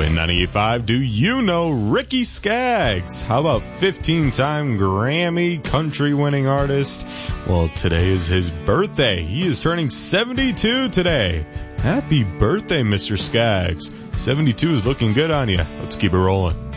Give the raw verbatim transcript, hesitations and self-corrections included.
Today, ninety-eight point five, do you know Ricky Skaggs? How about fifteen-time Grammy country-winning artist? Well, today is his birthday. He is turning seventy-two today. Happy birthday, Mister Skaggs. seventy-two is looking good on you. Let's keep it rolling.